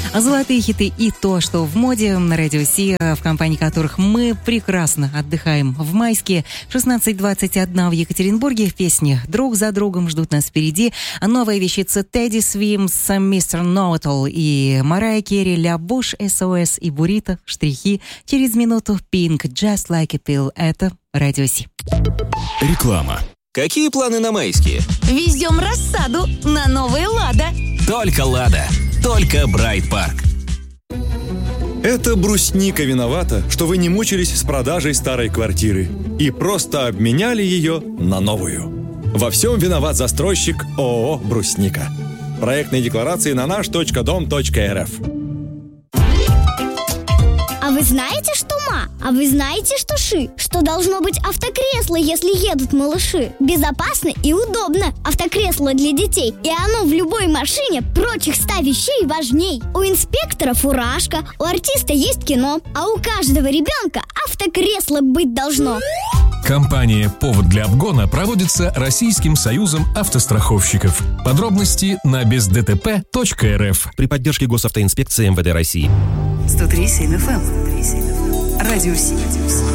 Золотые хиты и то, что в моде на Радио Си, в компании которых мы прекрасно отдыхаем в майске. 16:21 в Екатеринбурге. В песне «Друг за другом» ждут нас впереди. Новая вещица Teddy Swims, Mr. Know-It-All и Mariah Carey, Ля Буш, SOS и Бурито, штрихи. Через минуту Pink, Just Like a Pill. Это Радио Си. Реклама. Какие планы на майские? Везем рассаду на новые «Лада». Только «Лада». Только Брайт Парк. Это брусника виновата, что вы не мучились с продажей старой квартиры и просто обменяли ее на новую. Во всем виноват застройщик ООО «Брусника». Проектные декларации на наш.дом.рф. А вы знаете, что ма? А вы знаете, что ши? Что должно быть автокресло, если едут малыши? Безопасно и удобно. Автокресло для детей. И оно в любой машине прочих 100 вещей важней. У инспектора фуражка, у артиста есть кино, а у каждого ребенка автокресло быть должно. Компания «Повод для обгона» проводится Российским союзом автостраховщиков. Подробности на бездтп.рф. При поддержке Госавтоинспекции МВД России. 103.7 FM. Радио Си.